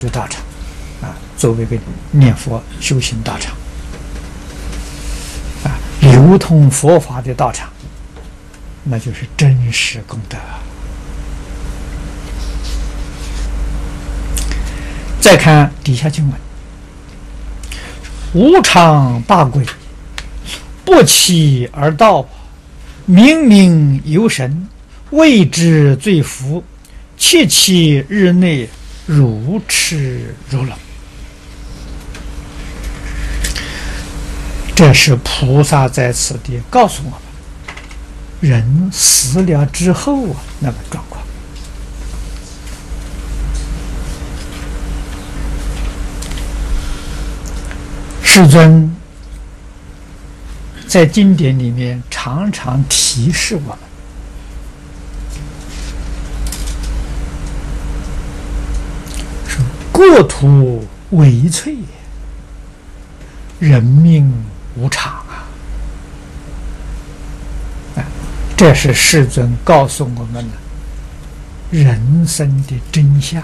道场作为一个念佛修行道场流通佛法的道场，那就是真实功德。再看底下经文：无常大贵，不期而到，冥冥有神，谓之罪福，切期日内如痴如冷。这是菩萨在此地告诉我们，人死了之后那个状况。世尊在经典里面常常提示我们，说国土危脆，人命无常这是世尊告诉我们的人生的真相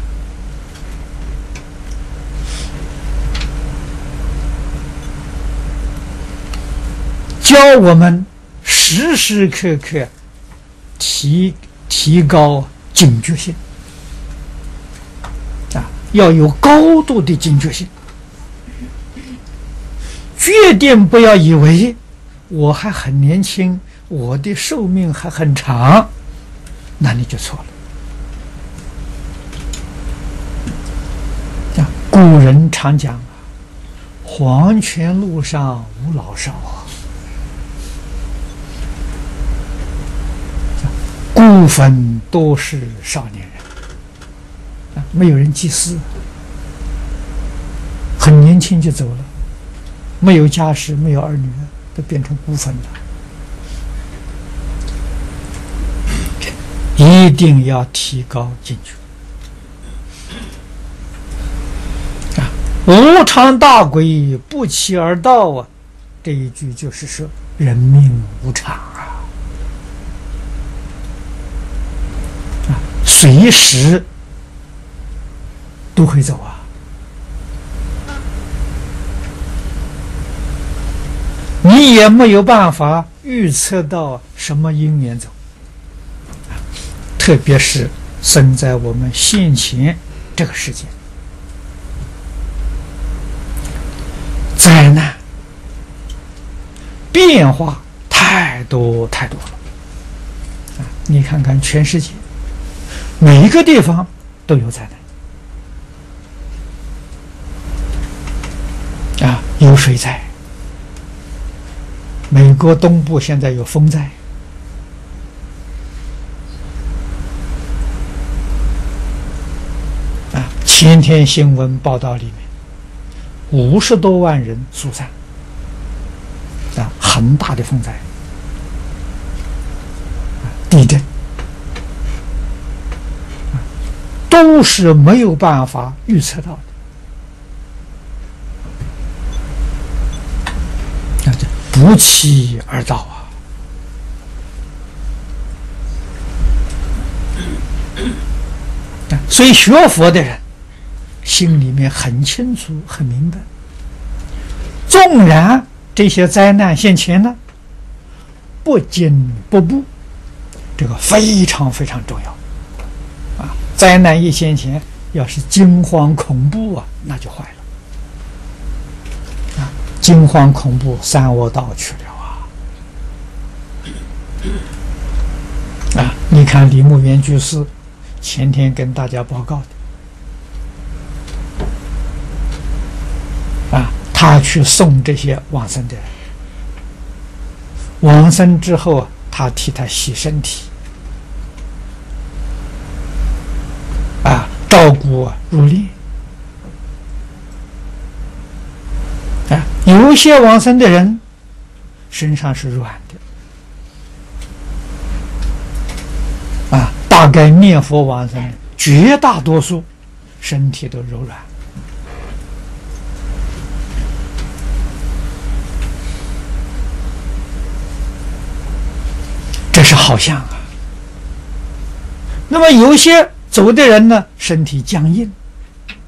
教我们时时刻刻提高警觉性要有高度的警觉性，决定不要以为我还很年轻，我的寿命还很长，那你就错了。古人常讲黄泉路上无老少孤坟多是少年人没有人祭祀，很年轻就走了，没有家室，没有儿女，都变成孤坟了。一定要提高警觉无常大贵，不期而到这一句就是说人命无常随时都会走你也没有办法预测到什么因缘走特别是生在我们现前这个世界，灾难变化太多太多了你看看全世界每一个地方都有灾难有水灾，美国东部现在有风灾前天新闻报道里面50多万人疏散很大的风灾地震都是没有办法预测到的不期而到所以学佛的人心里面很清楚很明白，纵然这些灾难现前呢，不惊不怖，这个非常非常重要灾难一现前，要是惊慌恐怖那就坏了惊慌恐怖三恶道去了你看李牧原居士前天跟大家报告的他去送这些往生的人，往生之后他替他洗身体照顾入殓有些往生的人身上是软的大概念佛往生绝大多数身体都柔软这是好像那么有些走的人呢，身体僵硬